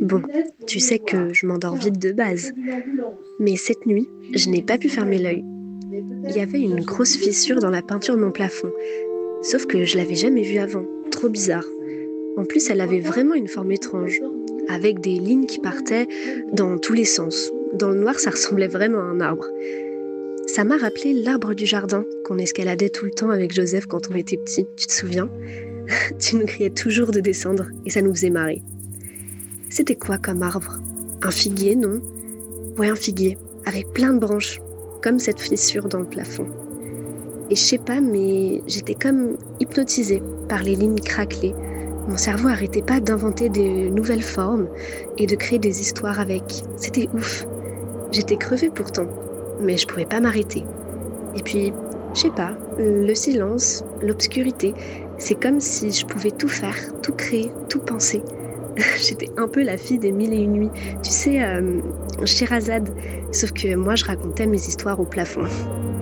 Bon, tu sais que je m'endors vite de base, mais cette nuit, je n'ai pas pu fermer l'œil. Il y avait une grosse fissure dans la peinture de mon plafond, sauf que je l'avais jamais vue avant, trop bizarre. En plus, elle avait vraiment une forme étrange, avec des lignes qui partaient dans tous les sens. Dans le noir, ça ressemblait vraiment à un arbre. Ça m'a rappelé l'arbre du jardin qu'on escaladait tout le temps avec Joseph quand on était petit, tu te souviens? Tu nous criais toujours de descendre et ça nous faisait marrer. C'était quoi comme arbre? Un figuier, non? Ouais, un figuier, avec plein de branches, comme cette fissure dans le plafond. Et je sais pas, mais j'étais comme hypnotisée par les lignes craquelées. Mon cerveau arrêtait pas d'inventer des nouvelles formes et de créer des histoires avec. C'était ouf. J'étais crevée pourtant, mais je pouvais pas m'arrêter. Et puis, je sais pas, le silence, l'obscurité, c'est comme si je pouvais tout faire, tout créer, tout penser. J'étais un peu la fille des mille et une nuits. Tu sais, Sherazade. Sauf que moi, je racontais mes histoires au plafond.